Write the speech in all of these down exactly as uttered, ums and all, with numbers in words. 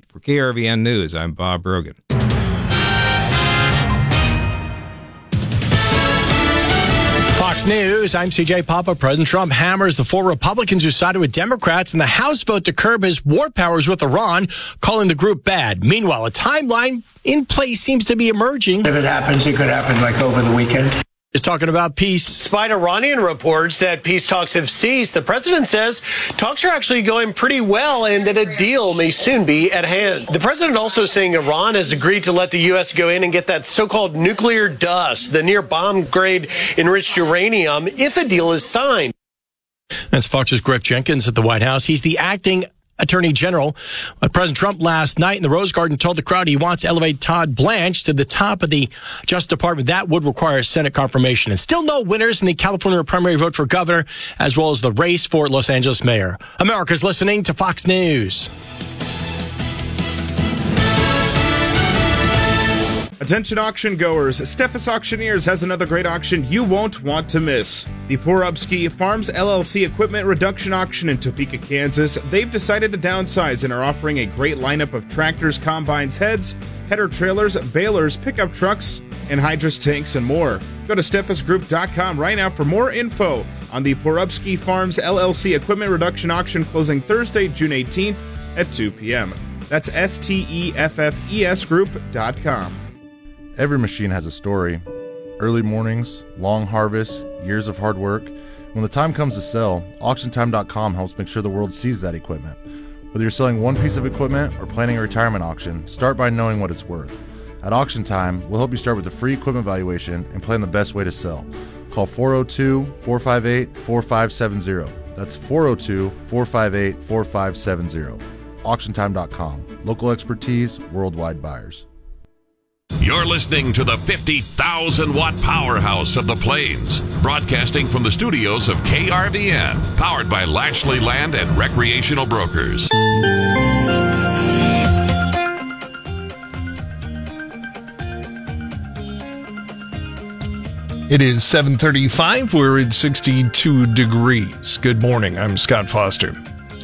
For K R V N News, I'm Bob Brogan. Fox News, I'm C J Papa. President Trump hammers the four Republicans who sided with Democrats in the House vote to curb his war powers with Iran, calling the group bad. Meanwhile, a timeline in place seems to be emerging. If it happens, it could happen like over the weekend. Is talking about peace. Despite Iranian reports that peace talks have ceased, the president says talks are actually going pretty well and that a deal may soon be at hand. The president also saying Iran has agreed to let the U S go in and get that so-called nuclear dust, the near bomb-grade enriched uranium, if a deal is signed. That's Fox's Griff Jenkins at the White House. He's the acting Attorney General. President Trump last night in the Rose Garden told the crowd he wants to elevate Todd Blanche to the top of the Justice Department. That would require Senate confirmation. And still no winners in the California primary vote for governor, as well as the race for Los Angeles mayor. America's listening to Fox News. Attention auction goers, Steffes Auctioneers has another great auction you won't want to miss. The Porubsky Farms L L C Equipment Reduction Auction in Topeka, Kansas. They've decided to downsize and are offering a great lineup of tractors, combines, heads, header trailers, balers, pickup trucks, and hydrous tanks and more. Go to steffes group dot com right now for more info on the Porubsky Farms L L C Equipment Reduction Auction closing Thursday, June eighteenth at two p.m. That's S T E F F E S group dot com. Every machine has a story. Early mornings, long harvests, years of hard work. When the time comes to sell, auction time dot com helps make sure the world sees that equipment. Whether you're selling one piece of equipment or planning a retirement auction, start by knowing what it's worth. At Auction Time, we'll help you start with a free equipment valuation and plan the best way to sell. Call four oh two, four five eight, four five seven zero. That's four oh two, four five eight, four five seven zero. auction time dot com. Local expertise, worldwide buyers. You're listening to the fifty thousand watt powerhouse of the Plains, broadcasting from the studios of K R V N, powered by Lashley Land and Recreational Brokers. It is seven thirty-five. We're at sixty-two degrees. Good morning. I'm Scott Foster.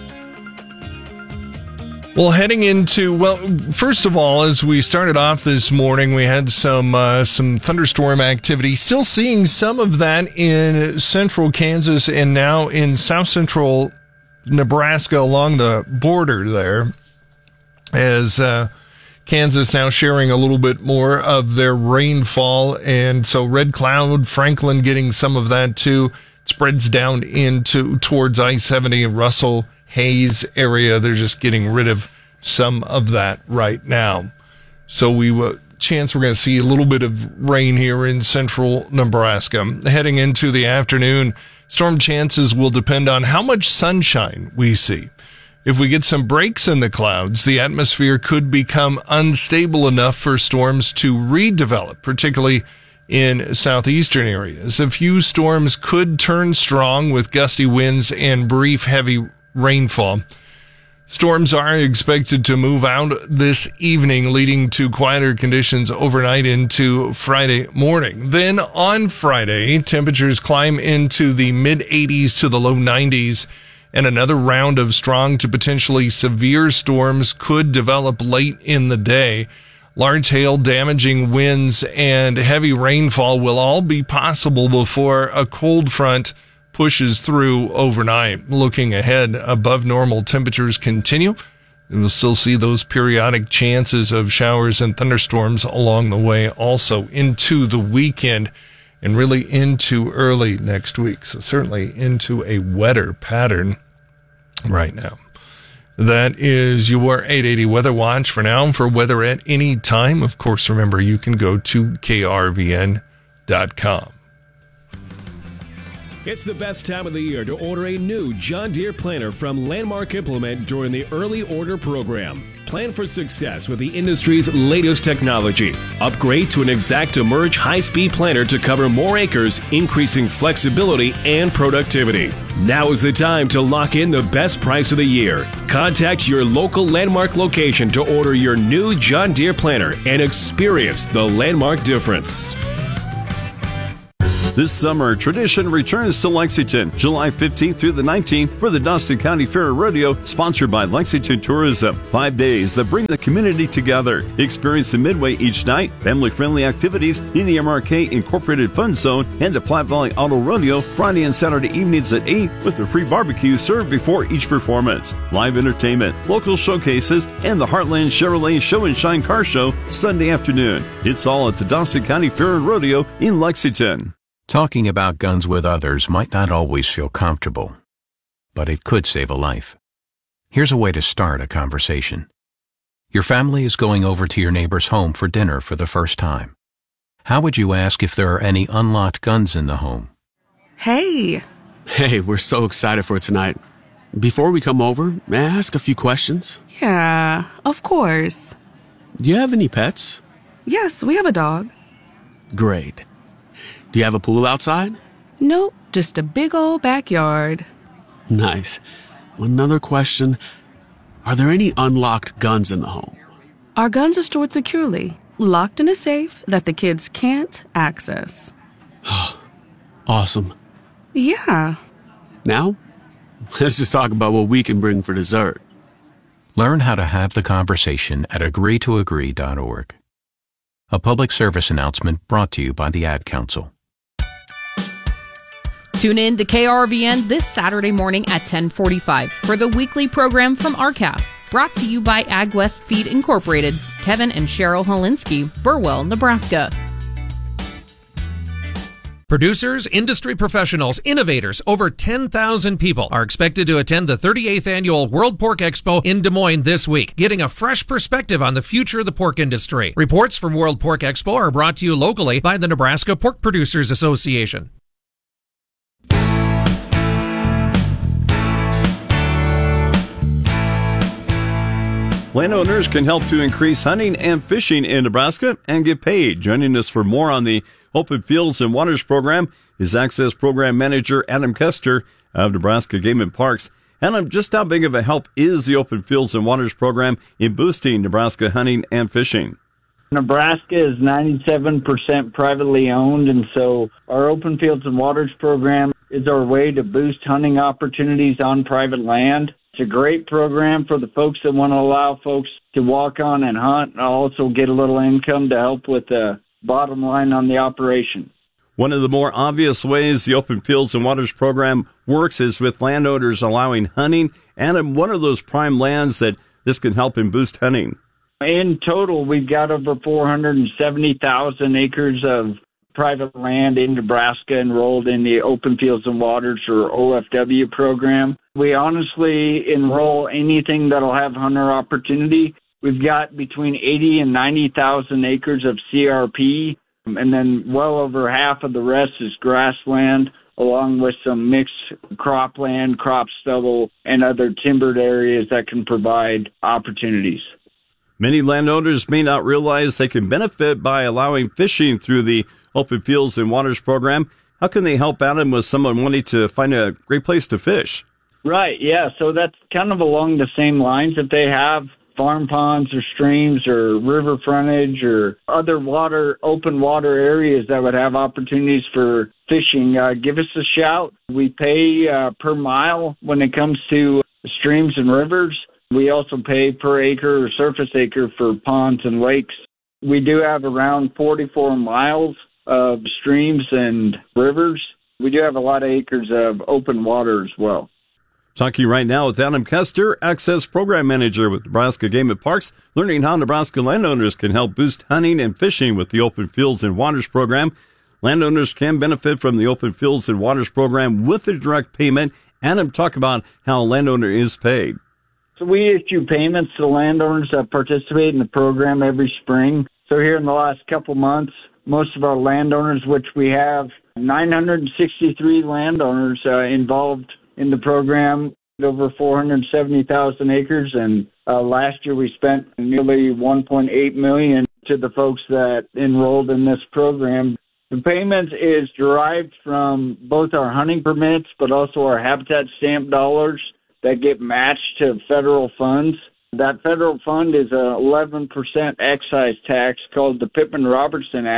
Well, heading into, well, first of all, as we started off this morning, we had some uh, some thunderstorm activity. Still seeing some of that in central Kansas and now in south central Nebraska along the border there, as uh, Kansas now sharing a little bit more of their rainfall. And so Red Cloud, Franklin getting some of that too. It spreads down into towards I seventy and Russell Hayes area. They're just getting rid of some of that right now. So we uh, chance we're going to see a little bit of rain here in central Nebraska. Heading into the afternoon, storm chances will depend on how much sunshine we see. If we get some breaks in the clouds, the atmosphere could become unstable enough for storms to redevelop, particularly in southeastern areas. A few storms could turn strong with gusty winds and brief heavy rainfall. Storms are expected to move out this evening, leading to quieter conditions overnight into Friday morning. Then on Friday, temperatures climb into the mid eighties to the low nineties, and another round of strong to potentially severe storms could develop late in the day. Large hail, damaging winds, and heavy rainfall will all be possible before a cold front pushes through overnight. Looking ahead, above normal temperatures continue. We will still see those periodic chances of showers and thunderstorms along the way, also into the weekend and really into early next week. So certainly into a wetter pattern right now. That is your eight eighty Weather Watch for now. For weather at any time, of course, remember you can go to K R V N dot com. It's the best time of the year to order a new John Deere planter from Landmark Implement during the Early Order Program. Plan for success with the industry's latest technology. Upgrade to an Exact Emerge high-speed planter to cover more acres, increasing flexibility and productivity. Now is the time to lock in the best price of the year. Contact your local Landmark location to order your new John Deere planter and experience the Landmark difference. This summer, tradition returns to Lexington, July fifteenth through the nineteenth for the Dawson County Fair and Rodeo, sponsored by Lexington Tourism. Five days that bring the community together. Experience the Midway each night, family-friendly activities in the M R K Incorporated Fun Zone, and the Platte Valley Auto Rodeo Friday and Saturday evenings at eight with a free barbecue served before each performance. Live entertainment, local showcases, and the Heartland Chevrolet Show and Shine Car Show Sunday afternoon. It's all at the Dawson County Fair and Rodeo in Lexington. Talking about guns with others might not always feel comfortable, but it could save a life. Here's a way to start a conversation. Your family is going over to your neighbor's home for dinner for the first time. How would you ask if there are any unlocked guns in the home? Hey. Hey, we're so excited for tonight. Before we come over, may I ask a few questions? Yeah, of course. Do you have any pets? Yes, we have a dog. Great. Do you have a pool outside? Nope, just a big old backyard. Nice. Another question. Are there any unlocked guns in the home? Our guns are stored securely, locked in a safe that the kids can't access. Awesome. Yeah. Now, let's just talk about what we can bring for dessert. Learn how to have the conversation at agree to agree dot org. A public service announcement brought to you by the Ad Council. Tune in to K R V N this Saturday morning at ten forty-five for the weekly program from R C A F, brought to you by AgWest Feed Incorporated, Kevin and Cheryl Holinsky, Burwell, Nebraska. Producers, industry professionals, innovators, over ten thousand people are expected to attend the thirty-eighth Annual World Pork Expo in Des Moines this week, getting a fresh perspective on the future of the pork industry. Reports from World Pork Expo are brought to you locally by the Nebraska Pork Producers Association. Landowners can help to increase hunting and fishing in Nebraska and get paid. Joining us for more on the Open Fields and Waters program is Access Program Manager Adam Kester of Nebraska Game and Parks. Adam, just how big of a help is the Open Fields and Waters program in boosting Nebraska hunting and fishing? Nebraska is ninety-seven percent privately owned, and so our Open Fields and Waters program is our way to boost hunting opportunities on private land. It's a great program for the folks that want to allow folks to walk on and hunt and also get a little income to help with the bottom line on the operation. One of the more obvious ways the Open Fields and Waters program works is with landowners allowing hunting, and one of those prime lands that this can help in boost hunting. In total, we've got over four hundred seventy thousand acres of private land in Nebraska enrolled in the Open Fields and Waters, or O F W program. We honestly enroll anything that'll have hunter opportunity. We've got between eighty and ninety thousand acres of C R P, and then well over half of the rest is grassland, along with some mixed cropland, crop stubble, and other timbered areas that can provide opportunities. Many landowners may not realize they can benefit by allowing fishing through the Open Fields and Waters program. How can they help Adam with someone wanting to find a great place to fish? Right, yeah. So that's kind of along the same lines. If they have farm ponds or streams or river frontage or other water, open water areas that would have opportunities for fishing, uh, give us a shout. We pay uh, per mile when it comes to streams and rivers. We also pay per acre or surface acre for ponds and lakes. We do have around forty-four miles of streams and rivers. We do have a lot of acres of open water as well. Talking right now with Adam Kester, Access Program Manager with Nebraska Game and Parks, learning how Nebraska landowners can help boost hunting and fishing with the Open Fields and Waters program. Landowners can benefit from the Open Fields and Waters program with a direct payment. Adam, talk about how a landowner is paid. So we issue payments to landowners that participate in the program every spring. So here in the last couple months, most of our landowners, which we have nine hundred sixty-three landowners uh, involved in the program, over four hundred seventy thousand acres, and uh, last year we spent nearly one point eight million dollars to the folks that enrolled in this program. The payment is derived from both our hunting permits, but also our habitat stamp dollars that get matched to federal funds. That federal fund is a eleven percent excise tax called the Pittman-Robertson Act.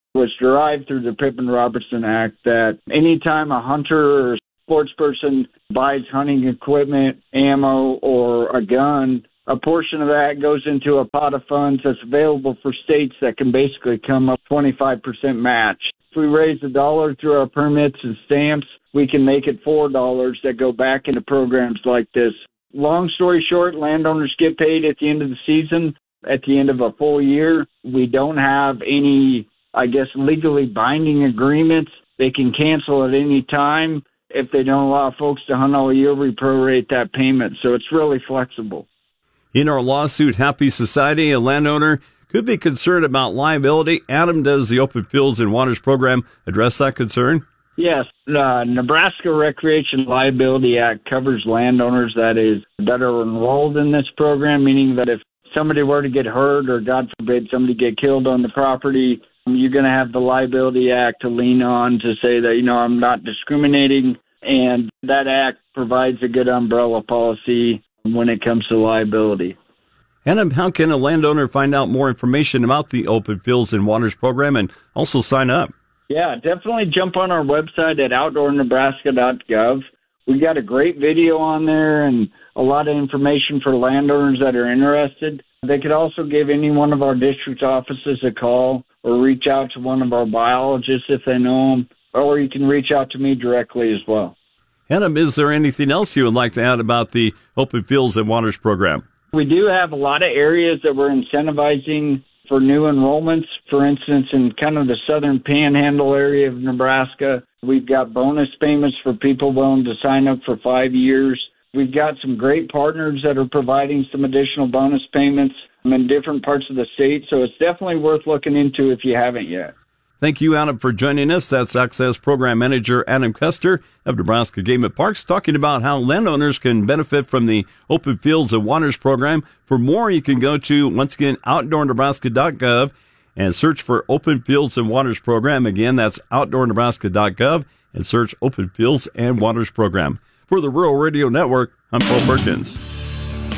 was derived through the Pittman-Robertson Act that anytime a hunter or sports person buys hunting equipment, ammo, or a gun, a portion of that goes into a pot of funds that's available for states that can basically come up twenty-five percent match. If we raise a dollar through our permits and stamps, we can make it four dollars that go back into programs like this. Long story short, landowners get paid at the end of the season, at the end of a full year. We don't have any, I guess, legally binding agreements. They can cancel at any time. If they don't allow folks to hunt all year, we prorate that payment. So it's really flexible. In our lawsuit, Happy Society, a landowner could be concerned about liability. Adam, does the Open Fields and Waters program address that concern? Yes. The Nebraska Recreation Liability Act covers landowners that is that are enrolled in this program, meaning that if somebody were to get hurt or, God forbid, somebody get killed on the property, you're going to have the Liability Act to lean on to say that, you know, I'm not discriminating. And that act provides a good umbrella policy when it comes to liability. Adam, how can a landowner find out more information about the Open Fields and Waters program and also sign up? Yeah, definitely jump on our website at outdoor nebraska dot gov. We got a great video on there and a lot of information for landowners that are interested. They could also give any one of our district offices a call or reach out to one of our biologists if they know them, or you can reach out to me directly as well. Adam, is there anything else you would like to add about the Open Fields and Waters program? We do have a lot of areas that we're incentivizing for new enrollments. For instance, in kind of the southern panhandle area of Nebraska, we've got bonus payments for people willing to sign up for five years. We've got some great partners that are providing some additional bonus payments in different parts of the state, so it's definitely worth looking into if you haven't yet. Thank you, Adam, for joining us. That's Access Program Manager Adam Custer of Nebraska Game and Parks talking about how landowners can benefit from the Open Fields and Waters program. For more, you can go to, once again, outdoor nebraska dot gov and search for Open Fields and Waters program. Again, that's outdoor nebraska dot gov and search Open Fields and Waters program. For the Rural Radio Network, I'm Paul Perkins.